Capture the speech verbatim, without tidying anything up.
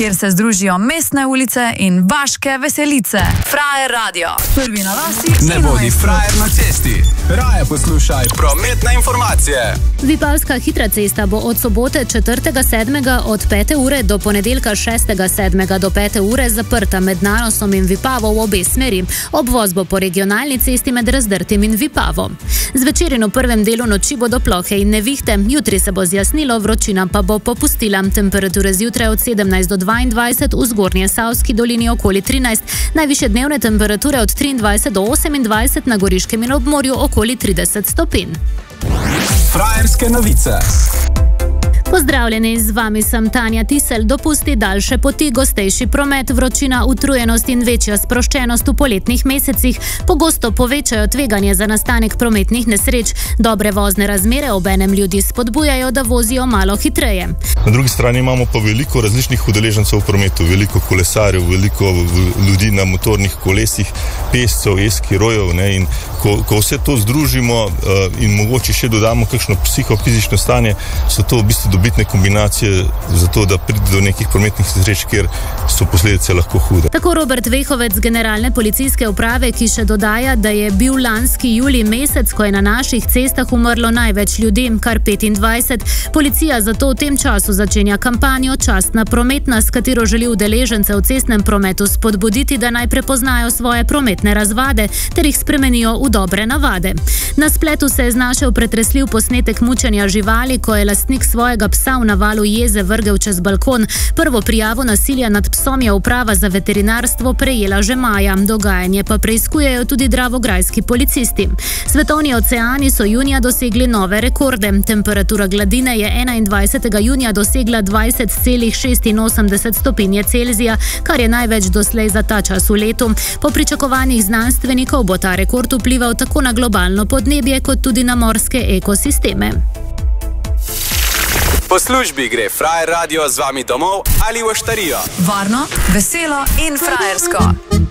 kjer se združijo mestne ulice in vaške veselice. Frajer Radio. Prvi na vasi. Ne bodi frajer na cesti. Raje poslušaj prometne informacije. Vipavska hitra cesta bo od sobote četrtega sedmega od pete ure do ponedeljka šestega sedmega do pete ure zaprta med Nanosom in Vipavo v obe smeri. Obvoz bo po regionalni cesti med Razdrtim in Vipavo. Zvečer in v prvem delu noči bodo plohe in nevihte. Jutri se bo zjasnilo, vročina pa bo popustila. Temperature zjutraj od sedemnajst do dvaindvajset, v zgornje Savski dolini okoli trinajst, najvišje dnevne temperature od triindvajset do osemindvajset, na Goriškem in obmorju okoli trideset stopinj. Frajerske novice. Pozdravljeni, z vami sem Tanja Tisel. Dopusti daljše poti, gostejši promet, vročina, utrujenost in večja sproščenost v poletnih mesecih pogosto povečajo tveganje za nastanek prometnih nesreč. Dobre vozne razmere obenem ljudi spodbujajo, da vozijo malo hitreje. Na drugi strani imamo pa veliko različnih udeležencev v prometu, veliko kolesarjev, veliko ljudi na motornih kolesih, pešcev, eskirojev, ne, in ko, ko vse to združimo uh, in mogoče še dodamo kakšno psihofizično stanje, so to v bistvu bitne kombinacije za to, da pride do nekih prometnih nesreč, kjer so posledice lahko hude. Tako Robert Vehovec z Generalne policijske uprave, ki še dodaja, da je bil lanski julij mesec, ko je na naših cestah umrlo največ ljudi, kar petindvajset. Policija zato v tem času začenja kampanjo Častna prometna, s katero želi udeležence v cestnem prometu spodbuditi, da naj prepoznajo svoje prometne razvade ter jih spremenijo v dobre navade. Na spletu se je znašel pretresljiv posnetek mučenja živali, ko je lastnik svojega psa v navalu jeze vrgel čez balkon. Prvo prijavo nasilja nad psom je uprava za veterinarstvo prejela že maja. Dogajanje pa preiskujejo tudi dravograjski policisti. Svetovni oceani so junija dosegli nove rekorde. Temperatura gladine je enaindvajsetega junija dosegla dvajset celih šestinosemdeset stopinje Celzija, kar je največ doslej za ta čas v letu. Po pričakovanjih znanstvenikov bo ta rekord vplival tako na globalno podnebje kot tudi na morske ekosisteme. Po službi gre Frajer Radio z vami domov ali v oštarijo. Varno, veselo in frajersko.